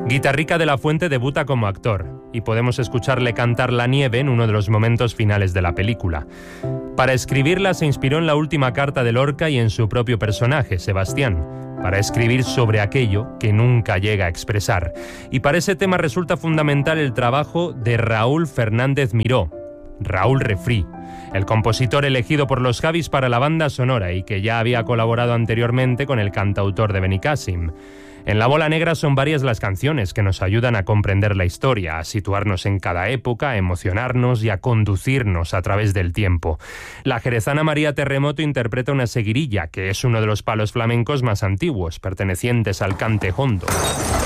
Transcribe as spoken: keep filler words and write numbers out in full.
Guitarrica de la Fuente debuta como actor y podemos escucharle cantar La nieve en uno de los momentos finales de la película. Para escribirla se inspiró en la última carta de Lorca y en su propio personaje, Sebastián, para escribir sobre aquello que nunca llega a expresar. Y para ese tema resulta fundamental el trabajo de Raúl Fernández Miró, Raúl Refri, el compositor elegido por los Javis para la banda sonora y que ya había colaborado anteriormente con el cantautor de Benicàssim. En La Bola Negra son varias las canciones que nos ayudan a comprender la historia, a situarnos en cada época, a emocionarnos y a conducirnos a través del tiempo. La jerezana María Terremoto interpreta una seguirilla, que es uno de los palos flamencos más antiguos, pertenecientes al cante hondo.